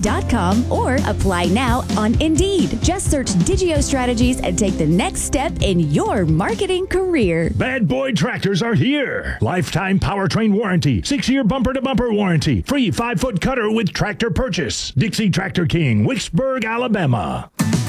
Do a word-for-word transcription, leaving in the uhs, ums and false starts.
dot com or apply now on Indeed. Just search Digio Strategies and take the next step in your marketing career. Bad Boy Tractors are here. Lifetime powertrain warranty, six-year bumper-to-bumper warranty, free five-foot cutter with tractor purchase. Dixie Tractor King, Wicksburg, Alabama.